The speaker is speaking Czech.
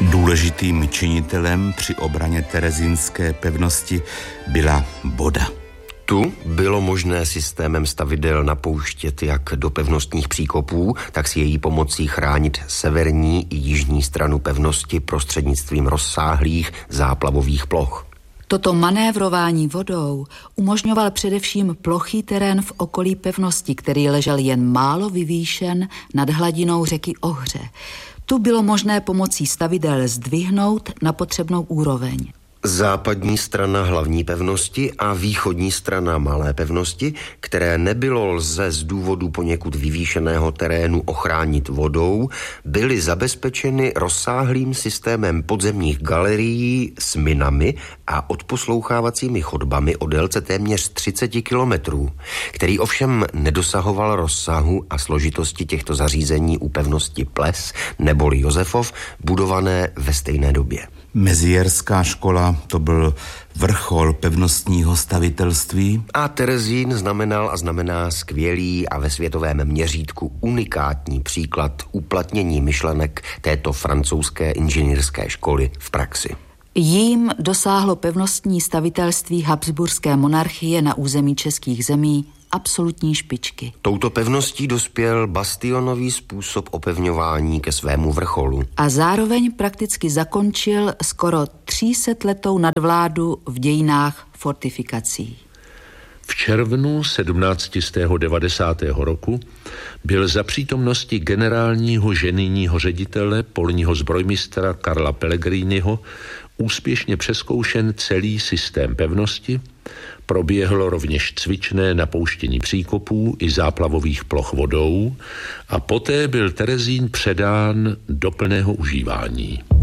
Důležitým činitelem při obraně terezínské pevnosti byla voda. Tu bylo možné systémem stavidel napouštět jak do pevnostních příkopů, tak s její pomocí chránit severní i jižní stranu pevnosti prostřednictvím rozsáhlých záplavových ploch. Toto manévrování vodou umožňoval především plochý terén v okolí pevnosti, který ležel jen málo vyvýšen nad hladinou řeky Ohře. Tu bylo možné pomocí stavidel zdvihnout na potřebnou úroveň. Západní strana hlavní pevnosti a východní strana malé pevnosti, které nebylo lze z důvodu poněkud vyvýšeného terénu ochránit vodou, byly zabezpečeny rozsáhlým systémem podzemních galerií s minami a odposlouchávacími chodbami o délce téměř 30 kilometrů, který ovšem nedosahoval rozsahu a složitosti těchto zařízení u pevnosti Ples neboli Josefov, budované ve stejné době. Mezierská škola, to byl vrchol pevnostního stavitelství. A Terezín znamenal a znamená skvělý a ve světovém měřítku unikátní příklad uplatnění myšlenek této francouzské inženýrské školy v praxi. Jím dosáhlo pevnostní stavitelství habsburské monarchie na území českých zemí absolutní špičky. Touto pevností dospěl bastionový způsob opevňování ke svému vrcholu. A zároveň prakticky zakončil skoro 300letou nadvládu v dějinách fortifikací. V červnu 1790. roku byl za přítomnosti generálního ženijního ředitele polního zbrojmistra Karla Pellegriniho úspěšně přezkoušen celý systém pevnosti, proběhlo rovněž cvičné napouštění příkopů i záplavových ploch vodou a poté byl Terezín předán do plného užívání.